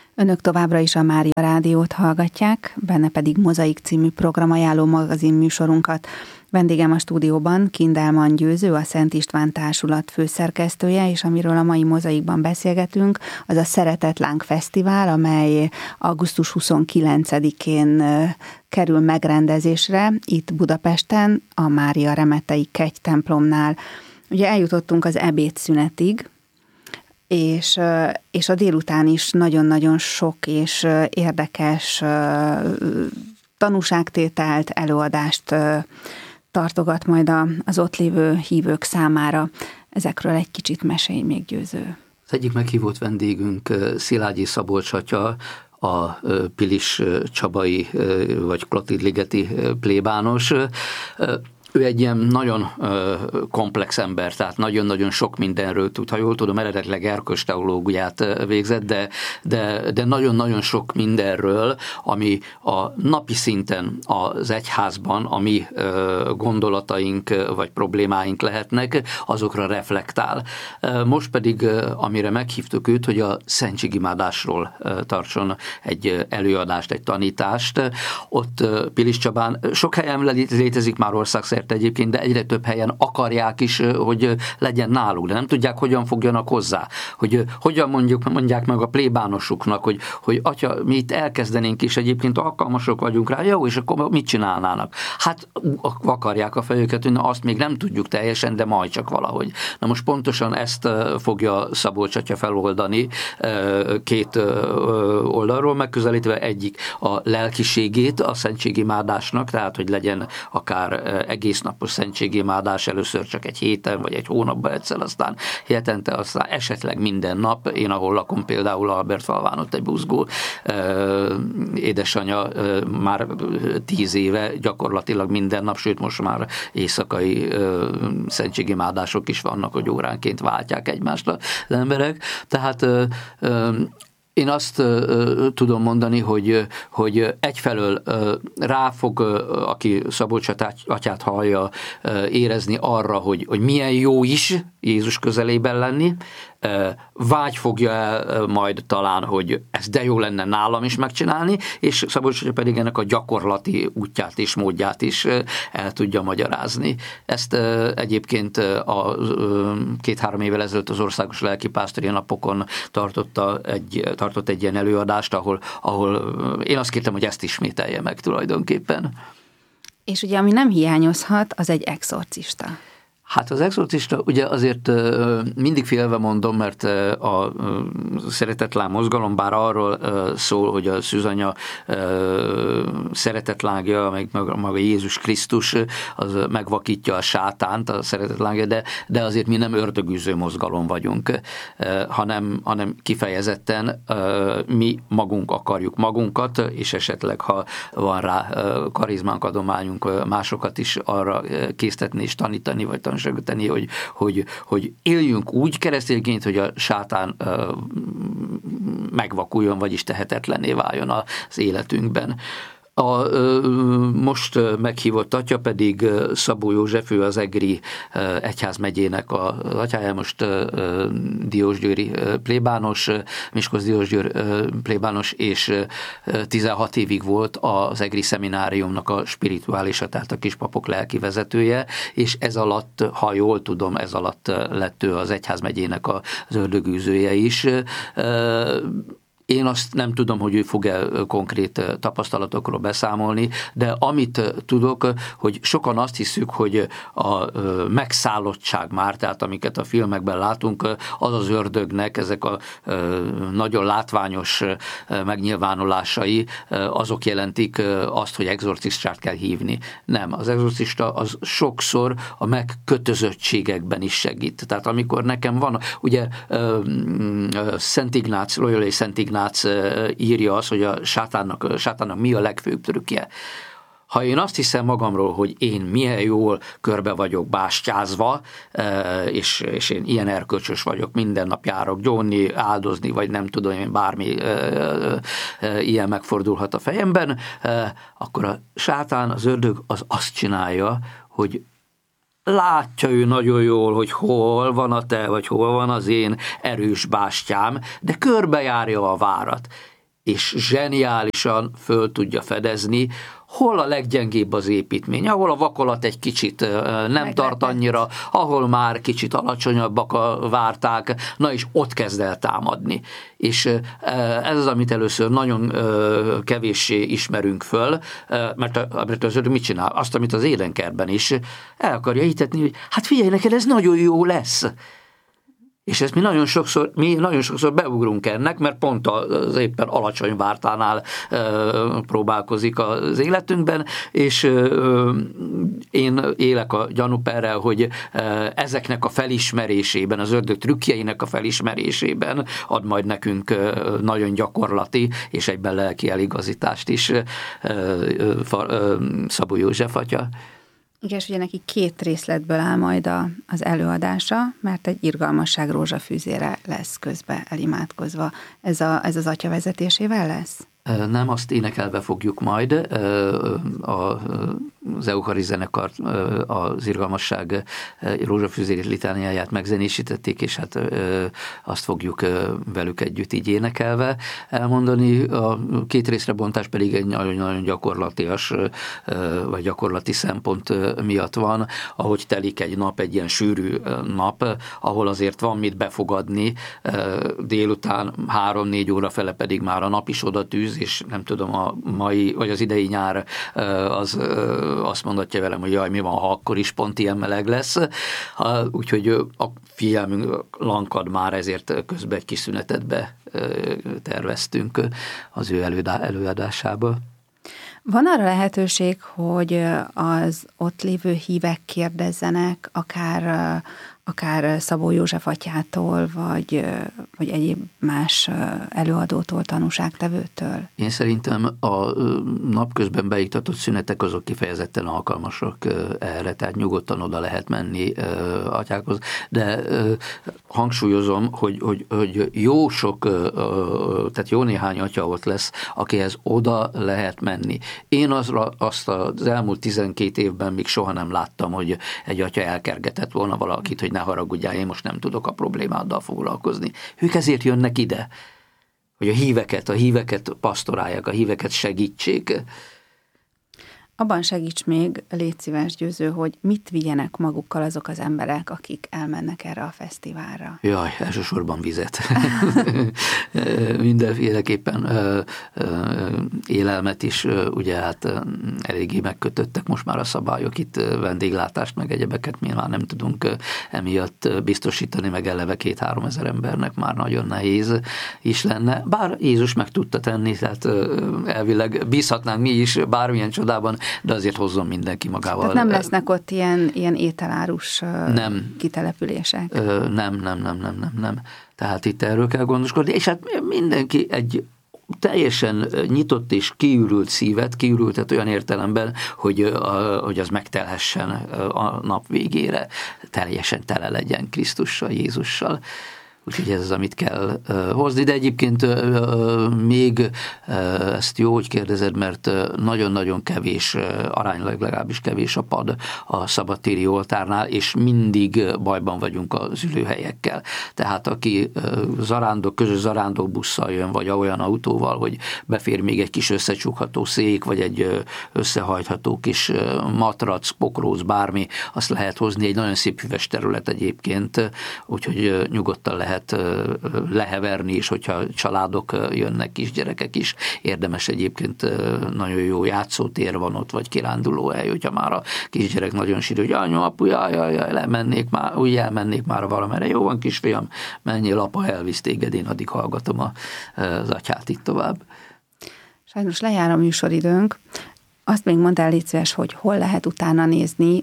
Önök továbbra is a Mária Rádiót hallgatják, benne pedig Mozaik című programajánló magazin műsorunkat. Vendégem a stúdióban Kindelman Győző, a Szent István Társulat főszerkesztője, és amiről a mai Mozaikban beszélgetünk, az a Szeretetlánk Fesztivál, amely augusztus 29-én kerül megrendezésre itt Budapesten, a Mária Remetei kegytemplomnál. Ugye eljutottunk az ebédszünetig, és a délután is nagyon-nagyon sok és érdekes tanúságtételt, előadást tartogat majd az ott lévő hívők számára. Ezekről egy kicsit mesélj még, Győző. Az egyik meghívott vendégünk Szilágyi Szabolcs atya, a Pilis csabai vagy Klotilligeti plébános. Ő egy ilyen nagyon komplex ember, tehát nagyon-nagyon sok mindenről tud. Ha jól tudom, eredetileg erkölcsteológiát végzett, de nagyon-nagyon sok mindenről, ami a napi szinten az egyházban, a mi gondolataink vagy problémáink lehetnek, azokra reflektál. Most pedig, amire meghívtuk őt, hogy a szentségimádásról tartson egy előadást, egy tanítást. Ott Pilis Csabán sok helyen létezik már országszerte egyébként, de egyre több helyen akarják is, hogy legyen náluk, de nem tudják, hogyan fogjanak hozzá. Hogy hogyan mondják meg a plébánosuknak, hogy atya, mi itt elkezdenénk is, egyébként alkalmasok vagyunk rá, jó, és akkor mit csinálnának? Hát akarják a fejüket, hogy na, azt még nem tudjuk teljesen, de majd csak valahogy. Na most pontosan ezt fogja Szabolcs atya feloldani két oldalról megközelítve, egyik a lelkiségét a szentségimádásnak, tehát hogy legyen akár egész napos szentségimádás, először csak egy héten, vagy egy hónapban egyszer, aztán hetente, aztán esetleg minden nap. Én, ahol lakom, például Albertfalván, ott egy buzgó édesanyja már 10 éve gyakorlatilag minden nap, sőt most már éjszakai szentségimádások is vannak, hogy óránként váltják egymást az emberek. Tehát én azt tudom mondani, hogy egyfelől rá fog, aki Szabolcs atyát hallja, érezni arra, hogy milyen jó is Jézus közelében lenni, vágy fogja el majd talán, hogy ez de jó lenne nálam is megcsinálni, és Szabolcs atya pedig ennek a gyakorlati útját és módját is el tudja magyarázni. Ezt egyébként a 2-3 évvel ezelőtt az Országos Lelkipásztori Napokon tartott egy ilyen előadást, ahol én azt kértem, hogy ezt ismételje meg tulajdonképpen. És ugye ami nem hiányozhat, az egy exorcista. Hát az exorcista ugye azért mindig félve mondom, mert a szeretetláng mozgalom bár arról szól, hogy a szűzanya szeretetlángja, meg maga Jézus Krisztus az megvakítja a sátánt, a szeretetlángja, de azért mi nem ördögűző mozgalom vagyunk, hanem kifejezetten mi magunk akarjuk magunkat, és esetleg ha van rá karizmánk, adományunk, másokat is arra késztetni és tanítani, vagy segíteni, hogy éljünk úgy keresztényként, hogy a sátán megvakuljon, vagyis tehetetlenné váljon az életünkben. A most meghívott atya pedig Szabó József, ő az Egri egyházmegyének az atyája, most diósgyőri plébános, Miskolc Diósgyőr plébános, és 16 évig volt az Egri szemináriumnak a spirituálisa, tehát a kispapok lelkivezetője, és ez alatt, ha jól tudom, ez alatt lett ő az egyházmegyének az ördögűzője is. Én azt nem tudom, hogy ő fog-e konkrét tapasztalatokról beszámolni, de amit tudok, hogy sokan azt hiszük, hogy a megszállottság már, tehát amiket a filmekben látunk, az az ördögnek, ezek a nagyon látványos megnyilvánulásai, azok jelentik azt, hogy exorcistát kell hívni. Nem, az exorcista az sokszor a megkötözöttségekben is segít. Tehát amikor nekem van, ugye Szent Ignác, Loyolai Szent Ignác írja azt, hogy a sátánnak mi a legfőbb trükkje. Ha én azt hiszem magamról, hogy én milyen jól körbe vagyok bástyázva, és én ilyen erkölcsös vagyok, minden nap járok gyónni, áldozni, vagy nem tudom én, bármi ilyen megfordulhat a fejemben, akkor a sátán, az ördög az azt csinálja, hogy látja ő nagyon jól, hogy hol van a te, vagy hol van az én erős bástyám, de körbejárja a várat. és zseniálisan föl tudja fedezni, hol a leggyengébb az építmény, ahol a vakolat egy kicsit nem tart annyira, ahol már kicsit alacsonyabbak a várták, na és ott kezd el támadni. És ez az, amit először nagyon kevéssé ismerünk föl, mert az mit csinál? Azt, amit az élenkertben is el akarja hitetni, hogy hát figyelj, neked ez nagyon jó lesz. És ezt mi nagyon sokszor beugrunk ennek, mert pont az éppen alacsony vártánál próbálkozik az életünkben, és én élek a gyanúperrel, hogy ezeknek a felismerésében, az ördög trükkjeinek a felismerésében ad majd nekünk nagyon gyakorlati és egyben lelki eligazítást is Szabó József atya. Igen, és ugye neki 2 részletből áll majd az előadása, mert egy irgalmasság rózsafűzére lesz közbe elimádkozva. Ez az atya vezetésével lesz? Nem, azt énekelve fogjuk majd. Az Euchari zenekar az irgalmasság rózsafűzér litániáját megzenésítették, és hát azt fogjuk velük együtt így énekelve elmondani. A 2 részre bontás pedig egy nagyon-nagyon gyakorlatias, vagy gyakorlati szempont miatt van, ahogy telik egy nap, egy ilyen sűrű nap, ahol azért van mit befogadni, délután 3-4 óra fele pedig már a nap is oda tűz, és nem tudom, a mai, vagy az idei nyár az azt mondatja velem, hogy jaj, mi van, ha akkor is pont ilyen meleg lesz. Úgyhogy a figyelmünk lankad már, ezért közben egy kis szünetet terveztünk az ő előadásába. Van arra lehetőség, hogy az ott lévő hívek kérdezzenek, akár Szabó József atyától, vagy egyéb más előadótól, tanúságtevőtől? Én szerintem a napközben beiktatott szünetek azok kifejezetten alkalmasak erre, tehát nyugodtan oda lehet menni atyákhoz, de hangsúlyozom, hogy jó sok, tehát jó néhány atya ott lesz, akihez oda lehet menni. Én azt az elmúlt 12 évben még soha nem láttam, hogy egy atya elkergetett volna valakit, hogy ne haragudjál, én most nem tudok a problémáddal foglalkozni. Ők ezért jönnek ide, hogy a híveket pasztorálják, a híveket segítsék. Abban segíts még, légy szíves, Győző, hogy mit vigyenek magukkal azok az emberek, akik elmennek erre a fesztiválra? Jaj, elsősorban vizet. Mindenféleképpen élelmet is, ugye hát eléggé megkötöttek most már a szabályok, itt vendéglátást, meg egyebeket mi már nem tudunk emiatt biztosítani, meg eleve 2-3 ezer embernek már nagyon nehéz is lenne. Bár Jézus meg tudta tenni, tehát elvileg bízhatnánk mi is bármilyen csodában, de azért hozzon mindenki magával. Tehát nem lesznek ott ilyen ételárus kitelepülések? Nem. Tehát itt erről kell gondoskodni, és hát mindenki egy teljesen nyitott és kiürült szívet, kiürültet olyan értelemben, hogy az megtelhessen a nap végére, teljesen tele legyen Krisztussal, Jézussal. Úgyhogy ez az, amit kell hozni, de egyébként még ezt jó, hogy kérdezed, mert nagyon-nagyon kevés, aránylag legalábbis kevés a pad a szabadtéri oltárnál, és mindig bajban vagyunk az ülőhelyekkel. Tehát aki közös zarándokbusszal jön, vagy olyan autóval, hogy befér még egy kis összecsukható szék, vagy egy összehajtható kis matrac, pokróc, bármi, azt lehet hozni. Egy nagyon szép füves terület egyébként, úgyhogy nyugodtan lehet leheverni, és hogyha családok jönnek, kisgyerekek is, érdemes egyébként, nagyon jó játszótér van ott, vagy kirándulóhely, hogyha már a kisgyerek nagyon sírő, hogy anya, apu, elmennék már valamire. Jó van, kisfiam, menjél, apa elvisz téged, én addig hallgatom az atyát itt tovább. Sajnos lejár a műsoridőnk. Azt még mondtál, légy szíves, hogy hol lehet utána nézni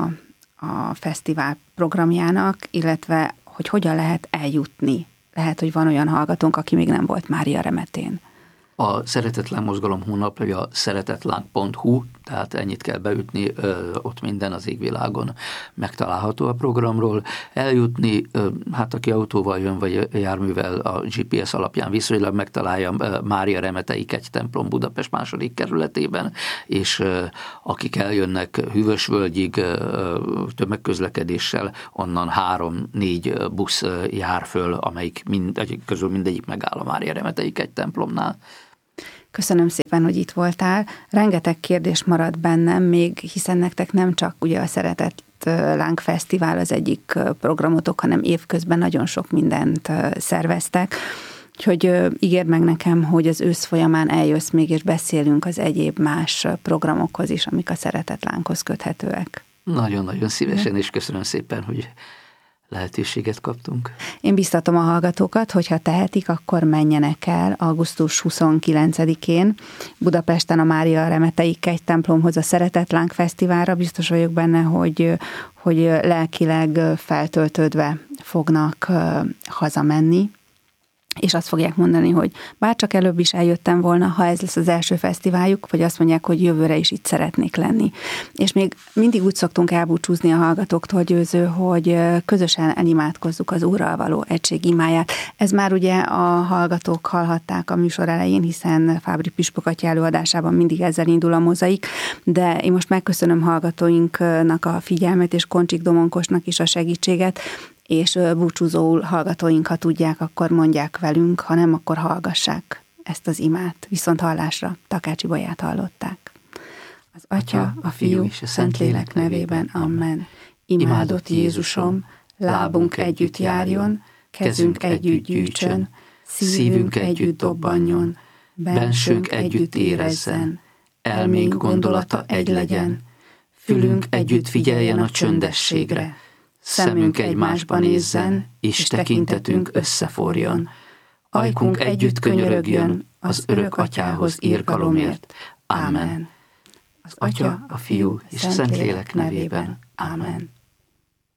a fesztivál programjának, illetve hogy hogyan lehet eljutni. Lehet, hogy van olyan hallgatónk, aki még nem volt Mária remetén. A Szeretetlen Mozgalom honlapja szeretetláng.hu, tehát ennyit kell beütni, ott minden az égvilágon megtalálható a programról. Eljutni, hát aki autóval jön, vagy járművel a GPS alapján viszonylag megtalálja Mária Remetei Kegytemplom Budapest 2. kerületében, és akik eljönnek Hűvösvölgyig tömegközlekedéssel, onnan 3-4 busz jár föl, amelyik közül mindegyik megáll a Mária Remetei Kegytemplomnál. Köszönöm szépen, hogy itt voltál. Rengeteg kérdés maradt bennem még, hiszen nektek nem csak ugye a Szeretett Láng Fesztivál az egyik programotok, hanem évközben nagyon sok mindent szerveztek. Úgyhogy ígérd meg nekem, hogy az ősz folyamán eljössz még, és beszélünk az egyéb más programokhoz is, amik a Szeretett Lánghoz köthetőek. Nagyon-nagyon szívesen, és köszönöm szépen, hogy lehetőséget kaptunk. Én biztatom a hallgatókat, hogyha tehetik, akkor menjenek el augusztus 29-én Budapesten a Mária Remetei Kegytemplomhoz a Szeretett Láng Fesztiválra. Biztos vagyok benne, hogy lelkileg feltöltődve fognak hazamenni, és azt fogják mondani, hogy bárcsak előbb is eljöttem volna, ha ez lesz az első fesztiváljuk, vagy azt mondják, hogy jövőre is itt szeretnék lenni. És még mindig úgy szoktunk elbúcsúzni a hallgatóktól, Győző, hogy közösen elimádkozzuk az Úrral való egység imáját. Ez már ugye a hallgatók hallhatták a műsor elején, hiszen Fábri Püspök atya előadásában mindig ezzel indul a mozaik, de én most megköszönöm hallgatóinknak a figyelmet, és Koncsik Domonkosnak is a segítséget, és búcsúzóul hallgatóink, ha tudják, akkor mondják velünk, ha nem, akkor hallgassák ezt az imát. Viszont hallásra Takácsi Baját hallották. Az Atya, a Fiú és a Szentlélek nevében, amen. Imádott Jézusom, lábunk együtt járjon, kezünk együtt gyűjtsön, szívünk együtt dobbanjon, bensőnk együtt érezzen, elménk gondolata egy legyen, fülünk együtt figyeljen a csöndességre, szemünk egymásba nézzen, és tekintetünk összeforjon. Ajkunk együtt könyörögjön az örök Atyához irgalomért. Ámen. Az Atya, a Fiú és a Szentlélek nevében. Ámen.